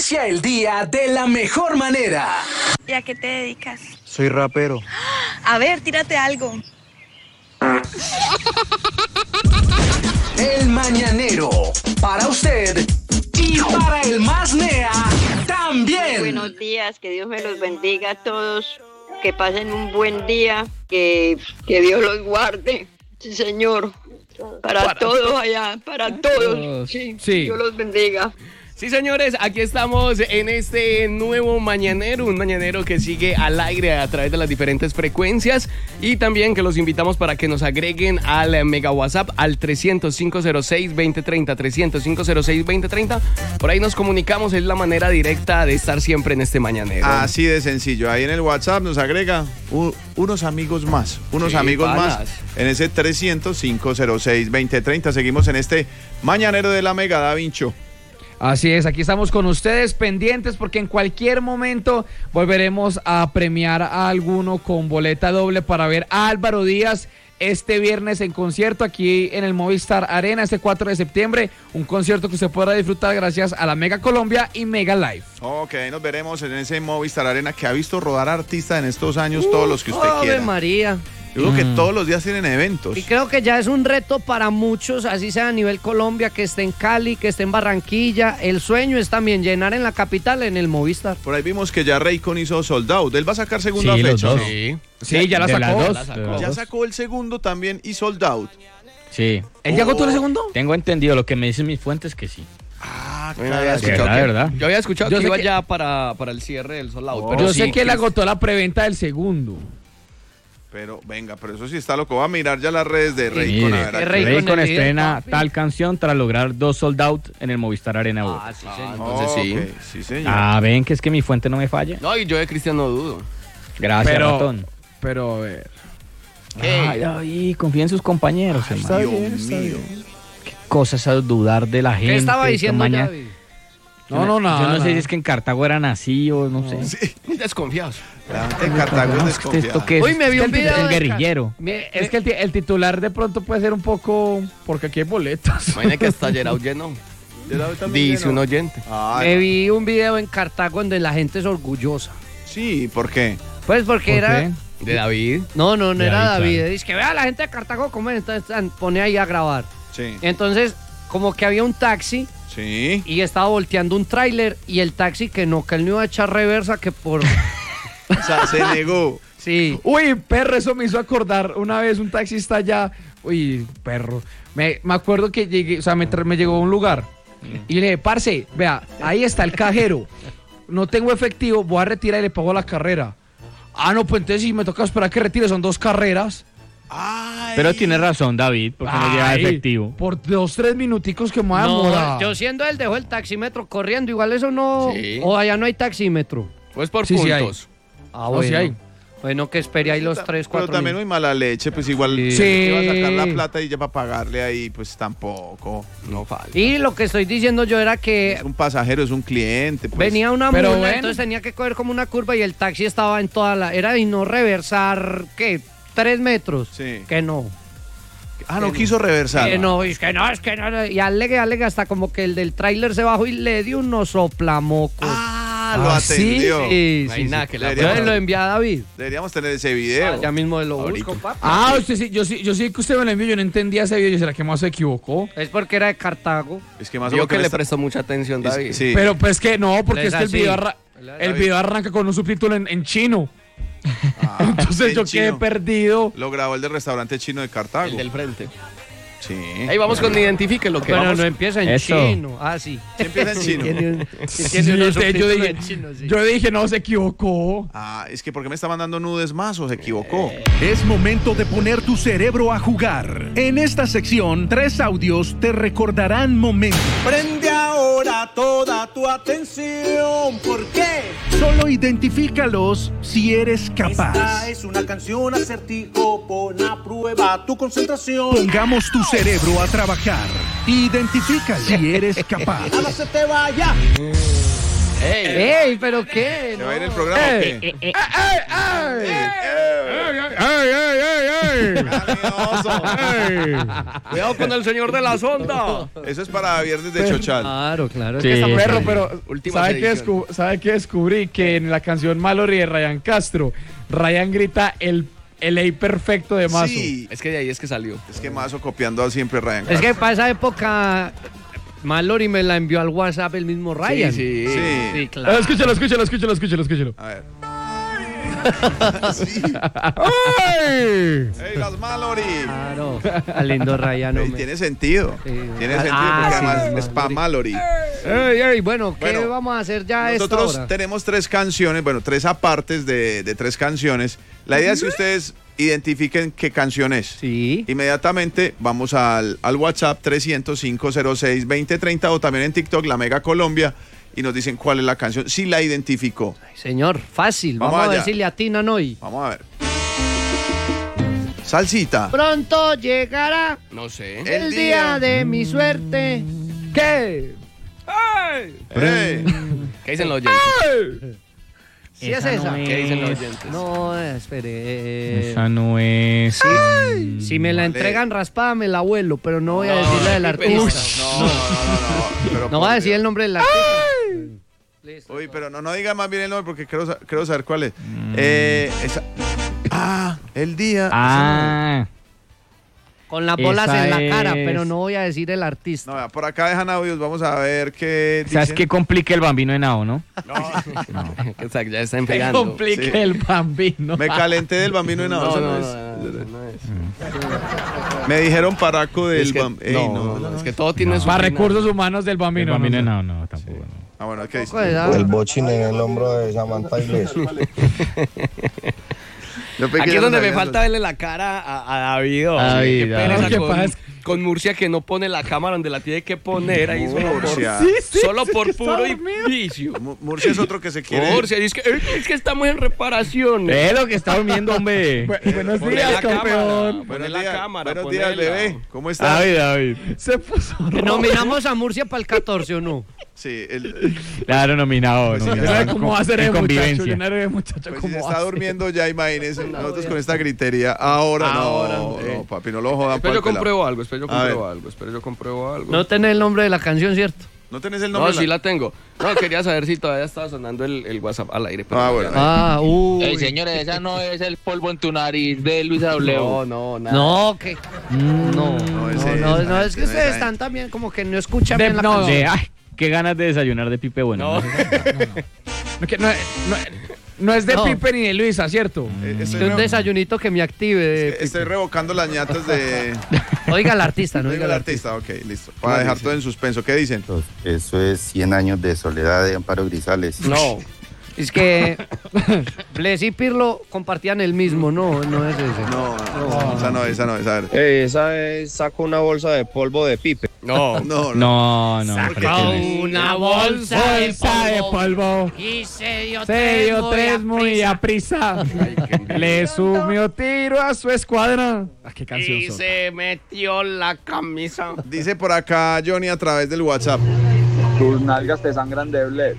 Inicia el día de la mejor manera. ¿Y a qué te dedicas? Soy rapero. A ver, tírate algo. El Mañanero, para usted y para el más nea también. Buenos días, que Dios me los bendiga a todos, que pasen un buen día, que Dios los guarde, sí señor, para todos allá, para todos, sí. Dios los bendiga. Sí, señores, aquí estamos en este nuevo mañanero, un mañanero que sigue al aire a través de las diferentes frecuencias y también que los invitamos para que nos agreguen al mega WhatsApp al 300-506-2030, 300-506-2030. Por ahí nos comunicamos, es la manera directa de estar siempre en este mañanero. Así de sencillo, ahí en el WhatsApp nos agrega unos amigos más, más en ese 300-506-2030. Seguimos en este mañanero de la Mega, Da Vincho. Así es, aquí estamos con ustedes pendientes porque en cualquier momento volveremos a premiar a alguno con boleta doble para ver a Álvaro Díaz este viernes en concierto aquí en el Movistar Arena, este 4 de septiembre, un concierto que usted podrá disfrutar gracias a la Mega Colombia y Mega Live. Ok, nos veremos en ese Movistar Arena que ha visto rodar artistas en estos años, todos los que usted quiera. ¡Ave María! Yo creo que todos los días tienen eventos. Y creo que ya es un reto para muchos, así sea a nivel Colombia, que esté en Cali, que esté en Barranquilla. El sueño es también llenar en la capital, en el Movistar. Por ahí vimos que ya Raycon hizo Sold Out. Él va a sacar segunda fecha. ¿No? Sí, ya la sacó. Ya sacó el segundo también y Sold Out. Sí. ¿Él ya agotó el segundo? Tengo entendido, lo que me dicen mis fuentes que sí. Ah, ¿verdad? Yo había escuchado que iba ya para el cierre del Sold Out. Pero yo sé que él agotó la preventa del segundo. Pero eso sí está loco. Va a mirar ya las redes de Raycon. Raycon estrena tal canción tras lograr 2 sold out en el Movistar Arena. Sí, señor. Entonces sí. Okay. Sí, señor. Ven que es que mi fuente no me falla. No, y yo de Cristian no dudo. Gracias, ratón. Pero a ver. Ay, confía en sus compañeros, hermano. Dios mío. Qué cosa es dudar de la gente. ¿Qué estaba diciendo David? No, yo no sé si es que en Cartago era así o no sé. Sí. Desconfiados. En Cartago es desconfiado. Uy, me vi un video el guerrillero. Es que el titular de pronto puede ser un poco... Porque aquí hay boletas. Imagina que hasta Gerard lleno. Dice un oyente. Me vi un video en Cartago donde la gente es orgullosa. Sí, ¿por qué? Pues porque era... qué? ¿De David? No era David. Claro. Dice que vea la gente de Cartago cómo es. Entonces pone ahí a grabar. Sí. Entonces, como que había un taxi... Sí. Y estaba volteando un tráiler y el taxi que él no iba a echar reversa que por... O sea, se negó. Sí. Uy, perro, eso me hizo acordar. Una vez un taxista allá... Uy, perro. Me acuerdo que llegué, o sea, me llegó a un lugar y le dije, parce, vea, ahí está el cajero. No tengo efectivo, voy a retirar y le pago la carrera. Ah, no, pues entonces si me toca esperar que retire, son 2 carreras. Ay. Pero tiene razón, David, porque no lleva efectivo. Por 2-3 minuticos que me va a demorar. Yo siendo él dejó el taxímetro corriendo, igual eso no... Sí. O allá no hay taxímetro. Pues por Sí, sí hay. puntos. Ah, No, sí hay. Bueno, que espere ahí los 3, 4 Pero también muy mala leche, pues igual Sí. iba a sacar la plata y ya para pagarle ahí, pues tampoco. No falta. Y lo que estoy diciendo yo era que Es un pasajero, es un cliente. Pues. venía una Pero mula, bueno. entonces tenía que coger como una curva y el taxi estaba en toda la... Era y no reversar, ¿qué? 3 metros. Sí. Que no. Ah, no quiso reversar. Que no. Y alegue, hasta como que el del tráiler se bajó y le dio unos soplamocos. Lo atendió. Sí, No hay nada que la Yo lo envié a David. Deberíamos tener ese video. Ya mismo lo Ahorita. busco, papi. Usted sí, yo sí que usted me lo envió, yo no entendía ese video. ¿Será que más se equivocó? Es porque era de Cartago. Es que más o Vio menos que le está- prestó mucha atención, David. Sí. Pero pues que no, porque Es es que así. el video arranca con un subtítulo en chino. Ah, Entonces en yo quedé chino. perdido. Lo grabó el del restaurante chino de Cartago. El del frente. Sí. Ahí vamos con identifique lo que Pero vamos. no empieza en Eso. chino. Ah, sí. Sí empieza en chino. Tiene unos subtítulos en chino, sí. Yo dije, no, se equivocó. Es que ¿por qué me está mandando nudes más o se equivocó? Es momento de poner tu cerebro a jugar. En esta sección, 3 audios te recordarán momentos. Prende ahora toda tu atención. ¿Por qué? Solo identifícalos si eres capaz. Esta es una canción acertijo. Pon a prueba tu concentración. Pongamos tu cerebro a trabajar. Identifica si eres capaz. Nada se te vaya. ¡Ey! ¿Pero qué? ¿Se va a ir el programa o qué? Cuidado con el señor de la sonda. Eso es para viernes de Chochal. Claro. Sí, perro, pero Última ¿sabe qué descubrí? Que en la canción Mallory de Ryan Castro, Ryan grita el ley perfecto de Mazo. Sí. Es que de ahí es que salió. Es que Mazo copiando a siempre Ryan Es que Castro. para esa época Mallory me la envió al WhatsApp el mismo Ryan. Sí. Sí. Claro. Escúchalo. A ver. ¡Ay! ¡Ey, las Mallory! Claro. Al lindo Ryan. Ey, hombre. tiene sentido. Sí. Tiene sentido porque sí, además sí, es para Mallory. Bueno, ¿qué Bueno, vamos a hacer ya a esta Nosotros hora? tenemos 3 canciones, bueno, 3 apartes de 3 canciones. La idea es que ustedes identifiquen qué canción es. Sí. Inmediatamente vamos al WhatsApp 300-506-2030 o también en TikTok, La Mega Colombia, y nos dicen cuál es la canción, si la identificó. Señor, fácil. Vamos Vamos a allá. ver si le atinan hoy. Vamos a ver. Salsita. Pronto llegará No sé. el día de mi suerte. ¿Qué? Ey. ¿Qué dicen los oyentes? ¿Sí es esa? ¿Qué dicen los oyentes? No, espere. Esa no es. Si me la Vale. entregan raspada, me la vuelo, pero no voy a decir la del artista. No. Pero No voy a decir el nombre del artista. Listo. Uy, pero no diga más bien el nombre porque quiero saber cuál es. El día. Con las bolas Esa en la cara, es- pero no voy a decir el artista. No, por acá dejan audios, vamos a ver qué ¿Sabes dicen. qué complica el bambino de Nao, no? Exacto, ya está Que enfriando. complique Sí. el bambino. Me calenté del bambino de Nao. eso No es. es. Me dijeron paraco del Es que- bambino. no, es que todo tiene su Para final. recursos humanos del El bambino. bambino de no. Nao, no, tampoco. No. Ah, bueno, ¿qué dice? El bochín en el hombro de Samantha Iglesias. Yo pensé que Aquí ya es lo donde me sabían. falta verle la cara a David. A David, Qué a pereza David. con, ¿Qué pasa? con Murcia que no pone la cámara donde la tiene que poner. Ahí solo por, Murcia. solo por que está puro dormido. vicio. Murcia es otro que se quiere. Murcia, es que estamos en reparación. Es lo que está durmiendo, hombre. Buenos Ponle días, la cámara, campeón. ponle Buenos la días, cámara, buenos días, ponela. bebé. ¿Cómo estás? David. Se puso Que rojo. nominamos a Murcia para el 14, ¿o no? Sí, Claro, nominado. Pues sí, Yo nominado no sé cómo va a ser en el muchacho. convivencia. Yo no sé el muchacho pues si cómo se va está a ser. durmiendo ya, imagínense. Nosotros con esta gritería. Ahora no, papi, no lo jodan. Espera, yo pa'l pelado. compruebo algo, espera, yo A ver. compruebo algo. No tenés el nombre de la canción, ¿cierto? ¿No tenés el nombre? No, sí la tengo. No, quería saber si todavía estaba sonando el WhatsApp al aire. Pero Ah, no, bueno. ya Uy. señores, esa no es el polvo en tu nariz de Luis no. W. No, nada. No, que. No, ese no, es, no, es ese que no es, ustedes ese. están también como que no escuchan De- bien la no, canción. Ay, qué ganas de desayunar de pipe bueno. No. No, que no es de No. Pipe ni de Luisa, ¿cierto? Estoy, De un desayunito que me active. estoy revocando las ñatas de. Oiga al artista, no No oiga diga al el artista. artista, ok, listo. Para dejar todo en suspenso. ¿Qué dicen? Eso es 100 años de soledad de Amparo Grisales. No. Es que Bless y Pirlo compartían el mismo, no es ese. No, esa no es. A ver. Esa es saco una bolsa de polvo de Pipe. No. No. Sacó una bolsa de polvo. y se dio Se dio tres muy a prisa. Le sumió tiro a su escuadra. Ah, qué canción Y son. se metió la camisa. Dice por acá Johnny a través del WhatsApp. Tus nalgas te sangran de Bless.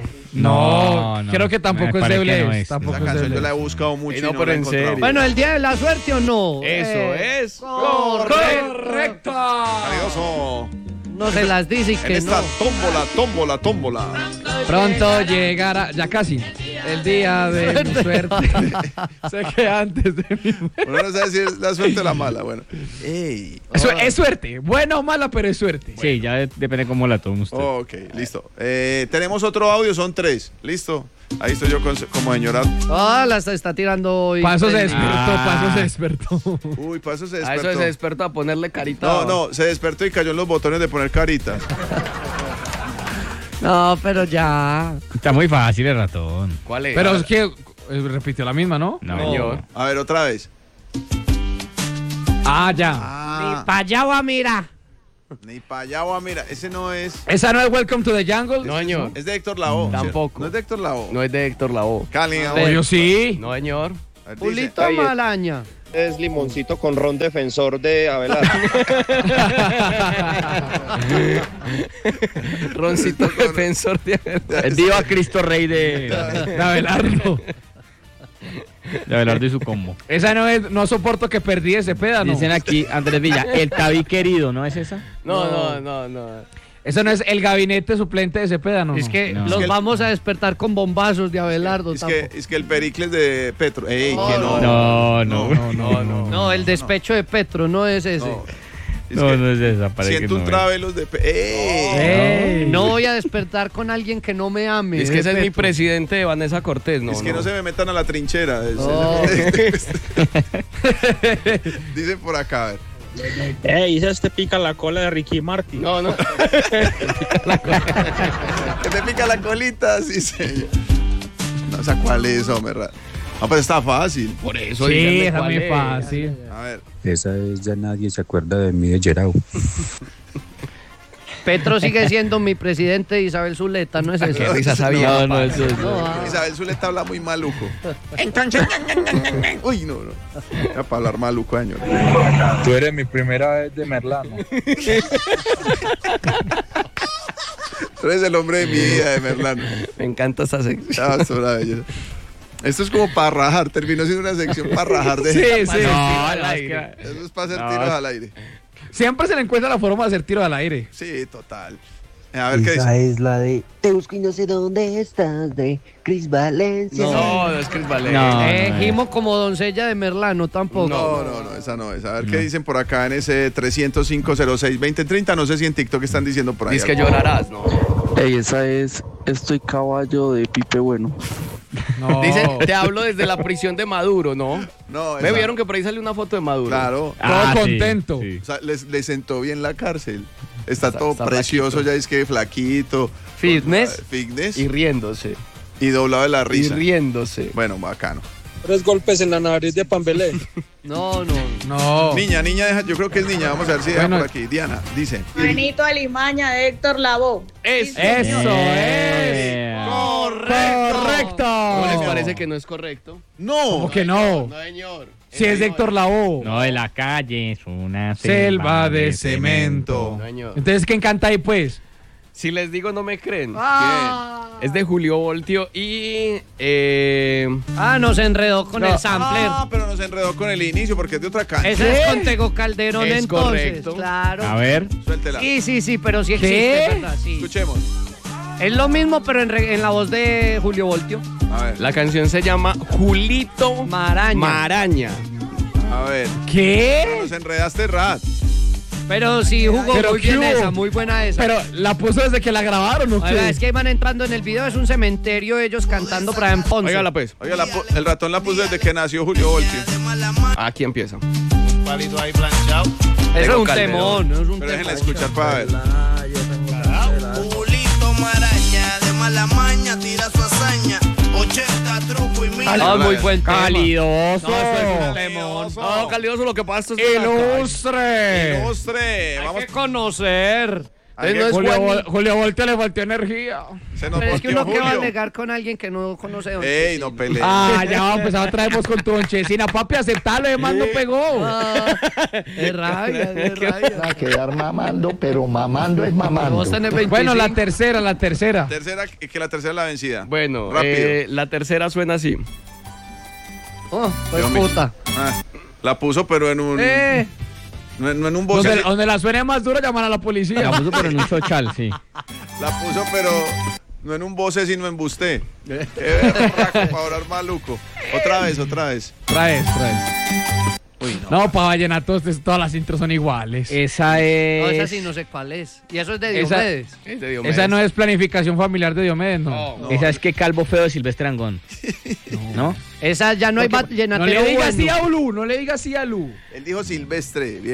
No, creo que tampoco Me es de parece que no Bless. es. Tampoco Esa es de canción yo la he Bless. buscado mucho y no, no pero la he en encontrado. serio. Bueno, el día de la suerte o no. Eso es. Correcto. Valioso. No se las dice y En que esta no. tómbola. Pronto llegará, ya casi, el día de mi suerte. Sé que antes de mi muerte. Uno no sabe si es la suerte o la mala. Bueno. Ey. Es suerte, buena o mala, pero es suerte. Sí, ya depende cómo la tome usted. Ok, listo. Tenemos otro audio, son 3. ¿Listo? Ahí estoy yo como señora. Ah, la está tirando hoy. Paso se despertó, Ah. Paso se despertó. Uy, para eso se A despertó. eso se despertó a ponerle carita. No, se despertó y cayó en los botones de poner carita. No, pero ya. Está muy fácil el ratón. ¿Cuál es? Pero es que repitió la misma, ¿no? No. Señor. A ver, otra vez. Ah, ya. Ah, Pa' allá va, mira. ni para allá, va, mira, ese no es. ¿Esa no es Welcome to the Jungle? No, señor. Es de Héctor Lavoe. Tampoco. ¿No es de Héctor Lavoe? No es de Héctor Lavoe. Cali, Yo sí. No, señor. a ver, dice, Pulito Malaña. Es limoncito con ron defensor de Abelardo. Roncito defensor de Abelardo. Viva Cristo Rey de Abelardo. De Abelardo y su combo. Esa no soporto que perdí ese pédano. Dicen aquí, Andrés Villa, el Tabi querido, ¿no es esa? No. Eso no es el gabinete suplente de Cepeda, no. Es que no. los vamos a despertar con bombazos de Abelardo. Es que el Pericles de Petro. Ey, No, que no. No, el despecho de Petro no es ese. No es esa. Siento un travelos de... No voy a despertar con alguien que no me ame. Es que ese es mi presidente de Vanessa Cortés, ¿no? Es que no se me metan a la trinchera. Dicen por acá, a ver. Esas te pica la cola de Ricky Martin. No. Que te pica la colita, sí, señor. No sé cuál es, hombre. No, pero está fácil. Por eso. Sí, es muy fácil. A ver. Esa es Ya nadie se acuerda de mí de Gerau. Petro sigue siendo mi presidente, Isabel Zuleta, ¿no es eso? Qué risa sabía. No, eso es. Isabel Zuleta habla muy maluco. Entonces... Uy, no. Ya para hablar maluco, señor. Tú eres mi primera vez de Merlano. Tú eres el hombre de mi vida, de Merlano. Me encanta esa sección. Esto es como para rajar. Terminó siendo una sección para rajar de Sí. No, al aire. Eso es para hacer tiros al aire. Siempre se le encuentra la forma de hacer tiro al aire. Sí, total. A ver qué dice. Esa es la de Te busco y no sé dónde estás, de Cris Valencia. No es Cris Valencia. Gimo como doncella de Merlano tampoco. No, esa no es. A ver qué dicen por acá en ese 305-06-2030. No sé si en TikTok están diciendo por ahí. Dice que llorarás, ¿no? Esa es Estoy caballo de Pipe Bueno. No. Dicen, te hablo desde la prisión de Maduro, ¿no? No, me vieron que por ahí salió una foto de Maduro. Claro. Todo contento. O sea, le sentó bien la cárcel. Está todo precioso, ya es que flaquito. Fitness. Y riéndose. Y doblado de la risa. Y riéndose. Bueno, bacano. 3 golpes en la nariz de Pambelé. No. Niña, deja, yo creo que es niña. Vamos a ver si deja por aquí. Diana, dice. Benito Alimaña de Héctor Lavoe. Eso es. Correcto. ¿Cómo les parece que no es correcto? No. ¿Cómo que no? No, señor. Si es de Héctor Lavoe. No, de la calle es una selva de cemento. No, señor. Entonces, ¿quién canta ahí, pues? Si les digo, no me creen. Es de Julio Voltio y... nos enredó con el sampler. Pero nos enredó con el inicio porque es de otra canción. Ese es con Tego Calderón, Es entonces. correcto. Claro. A ver. Suéltela. Sí, pero sí existe, ¿verdad? Sí. Escuchemos. Es lo mismo, pero en la voz de Julio Voltio. A ver. La canción se llama Julito Maraña. A ver. ¿Qué? Nos enredaste, Rat. Pero sí jugó Pero muy bien ¿qué hubo? esa, muy buena esa. Pero la puso desde que la grabaron, ¿o Oiga, qué? es que iban entrando en el video, es un cementerio, ellos cantando para en Ponce. Óigala pues. Oiga, el ratón la puso desde que nació Julio Voltio. Aquí empieza. Un palito ahí planchado. Eso es un Calderón. temón, es un Pero déjenla temón. escuchar para ver. Julito Maraña, de mala maña, tira su hazaña. 80 truco y mira. Muy buen tema. Calidoso. No, eso es un temón. No, calidoso, lo que pasa es que Ilustre. Ilustre. Hay que conocer. Julio Voltio le faltó energía. Se nos Pero es que volteó uno que va a Julio. alegar con alguien que no conoce. Ey, no peleen. Ya vamos a empezar otra vez vos con tu donchecina. Papi, aceptalo, de más no pegó. Es rabia. Va a quedar mamando, pero mamando es mamando. Vos tenés 25. Bueno, la tercera. Tercera, que la tercera es la vencida. Bueno, Rápido. la tercera suena así. Oh, pues Dios mío. puta. La puso, pero en un... No en un voce. Donde la suene más dura, llaman a la policía. La puso pero en un social, sí. La puso, pero no en un voce, sino en busté. Qué berraco para orar maluco. Otra vez. Traes. Uy, No, para vallenatos todas las intros son iguales. Esa es... No, esa sí no sé cuál es. Y eso es de Diomedes. Esa no es planificación familiar de Diomedes, no. Esa es que Calvo Feo de Silvestre Angón. ¿No? Esa ya no hay vallenatero No le digas así bueno. a Lu, no le digas así a Lu. Él dijo Silvestre, viejo.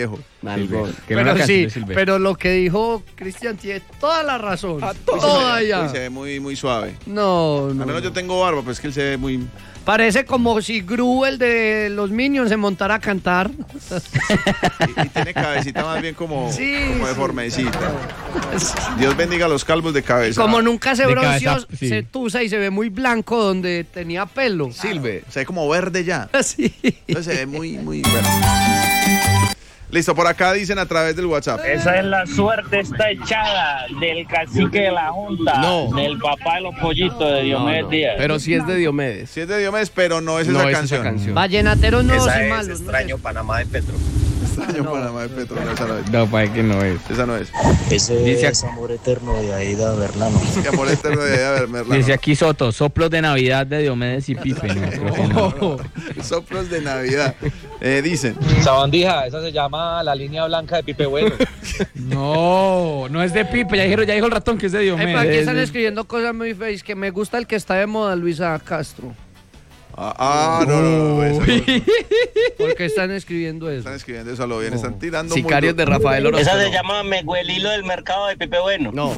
Nalgón. Pero sí, pero lo que dijo Cristian tiene toda la razón. Toda ya. Se ve muy suave. No. Al menos yo tengo barba, pero es que él se ve muy... Parece como si Gru, el de los Minions, se montara a cantar. Y tiene cabecita más bien como deformecita. Dios bendiga a los calvos de cabeza. Como nunca se bronceó, cabeza, sí. se tusa y se ve muy blanco donde tenía pelo. Silve. Se ve como verde ya. Sí. Entonces se ve muy verde. Listo, por acá dicen a través del WhatsApp. Esa es la suerte está echada del cacique de la junta. No. Del papá de los pollitos de Diomedes Díaz. Pero sí es de Diomedes. Sí es de Diomedes, pero no es esa canción. Vallenateros nuevos Esa y es malos. Extraño Panamá de Petro. Extraño Panamá de Petro. No, esa no es. No, para que no es. Esa no es. Ese Dice es Amor Eterno de Aida Berlano. Amor Eterno de Aida Berlano. Dice aquí Soto, soplos de Navidad de Diomedes y Pipe. No, creo que no. Soplos de Navidad. Dicen. Sabandija, esa se llama La Línea Blanca de Pipe Bueno. No es de Pipe, ya dijo el ratón que es de Diomedes. Aquí están escribiendo cosas muy feas, que me gusta el que está de moda, Luisa Castro. No. ¿Por qué están escribiendo eso? Están escribiendo eso a lo bien, están tirando Sicarios de Rafael Orozco. Esa se llama Me huele el hilo del mercado de Pipe Bueno. No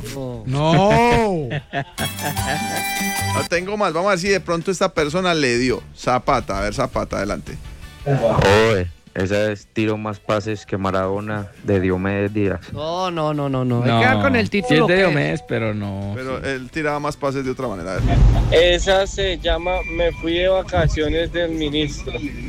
tengo más. Vamos a ver si de pronto esta persona le dio. Zapata, a ver, Zapata, adelante. Oye, esa es Tiro más pases que Maradona de Diomedes Díaz. No. Hay que dar con el título. Sí es de que Diomedes, pero no. Pero él tiraba más pases de otra manera. A ver. Esa se llama Me fui de vacaciones del ministro.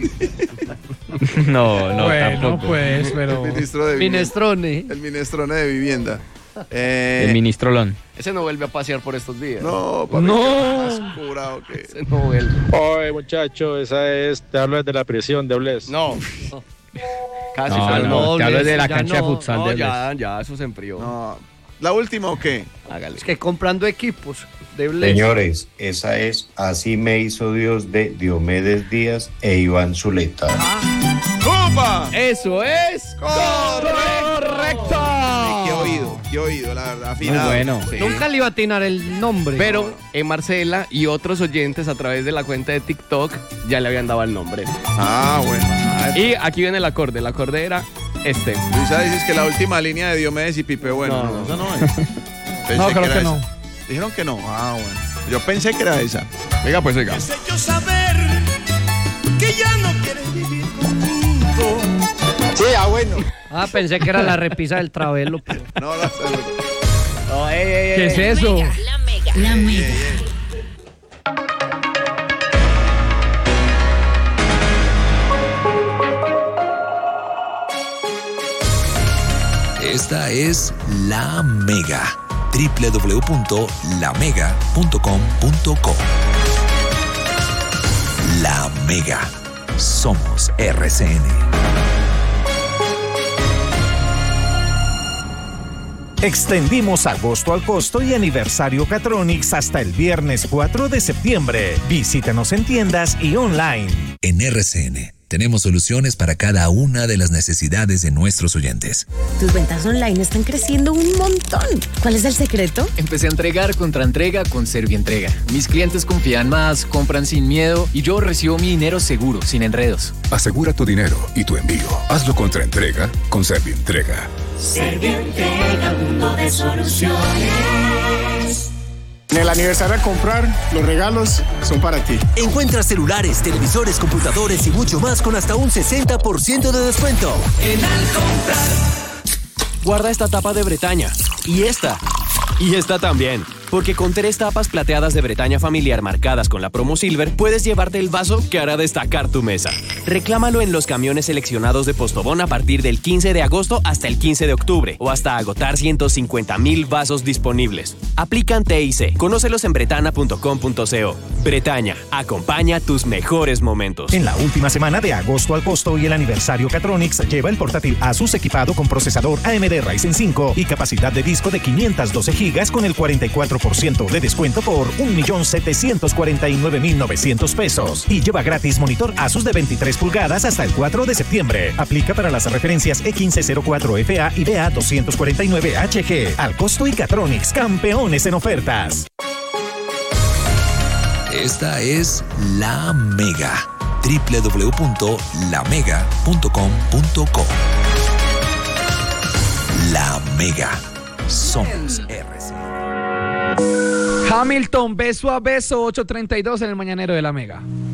No, bueno, tampoco. Pues, pero... El ministro de Minestrone. El minestrone de vivienda. El ministrolón. Ese no vuelve a pasear por estos días. No, papi, no. Curado que... Ese no vuelve. Oye, muchacho, esa es Te hablo desde la prisión de Obles. No. Casi, No, pero no, te hablo de la ya cancha de no. futsal de ya, eso se enfrió. No. ¿La última o qué? Hágale. Es que comprando equipos de Bless. Señores, esa es Así me hizo Dios de Diomedes Díaz e Iván Zuleta. ¡Opa! Eso es correcto. Qué oído, la verdad. Muy Afinado. bueno. Sí. Nunca le iba a atinar el nombre. Pero Marcela y otros oyentes a través de la cuenta de TikTok ya le habían dado el nombre. Bueno. Y aquí viene el acorde. El acorde era este. Luisa, dices que la última línea de Diomedes y Pipe Bueno. No. Esa no es. No, creo que no. Esa. Dijeron que no. Bueno. Yo pensé que era esa. Venga, pues venga. Quise yo saber que ya no quieres vivir conmigo. Sí, bueno. Pensé que era la repisa del Travelo. Pero... No. ¿Qué es eso? La Mega. Esta es La Mega. www.lamega.com.co. La Mega. Somos RCN. Extendimos agosto al costo y aniversario Catronics hasta el viernes 4 de septiembre. Visítanos en tiendas y online. En RCN tenemos soluciones para cada una de las necesidades de nuestros oyentes. Tus ventas online están creciendo un montón. ¿Cuál es el secreto? Empecé a entregar contra entrega con Servientrega. Mis clientes confían más, compran sin miedo y yo recibo mi dinero seguro, sin enredos. Asegura tu dinero y tu envío. Hazlo contra entrega con Servientrega. Servientrega, mundo de soluciones. En el aniversario a comprar, los regalos son para ti. Encuentra celulares, televisores, computadores y mucho más con hasta un 60% de descuento. En Al Comprar. Guarda esta tapa de Bretaña. Y esta. Y esta también. Porque con 3 tapas plateadas de Bretaña familiar marcadas con la promo Silver, puedes llevarte el vaso que hará destacar tu mesa. Reclámalo en los camiones seleccionados de Postobón a partir del 15 de agosto hasta el 15 de octubre o hasta agotar 150,000 vasos disponibles. Aplican TIC. Conócelos en bretana.com.co. Bretaña, acompaña tus mejores momentos. En la última semana de agosto al costo y el aniversario Catronics, lleva el portátil Asus equipado con procesador AMD Ryzen 5 y capacidad de disco de 512 GB con el 44% de descuento por 1,749,900 pesos. Y lleva gratis monitor Asus de 23 pulgadas hasta el 4 de septiembre. Aplica para las referencias E1504FA y BA249HG. Al costo y Catronics, campeones en ofertas. Esta es La Mega. www.lamega.com.co. Mega. Somos RCN. Hamilton, beso a beso, 8:32 en el Mañanero de la Mega.